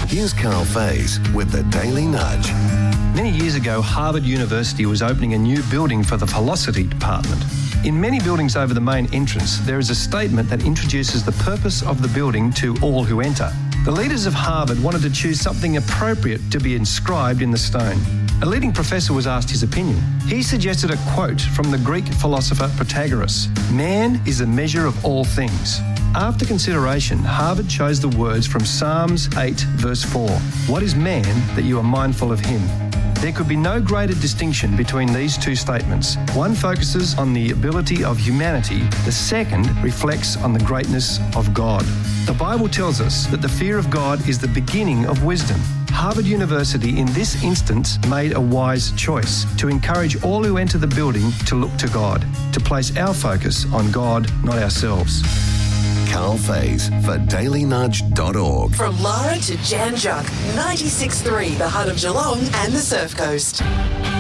Here's Carl Faze with the Daily Nudge. Many years ago, Harvard University was opening a new building for the philosophy department. In many buildings over the main entrance, there is a statement that introduces the purpose of the building to all who enter. The leaders of Harvard wanted to choose something appropriate to be inscribed in the stone. A leading professor was asked his opinion. He suggested a quote from the Greek philosopher Protagoras: "Man is the measure of all things." After consideration, Harvard chose the words from Psalms 8, verse 4. "What is man that you are mindful of him?" There could be no greater distinction between these two statements. One focuses on the ability of humanity. The second reflects on the greatness of God. The Bible tells us that the fear of God is the beginning of wisdom. Harvard University, in this instance, made a wise choice to encourage all who enter the building to look to God, to place our focus on God, not ourselves. Carl Faze for dailynudge.org. From Lara to Jan Juck, 96.3 The Heart of Geelong and the Surf Coast.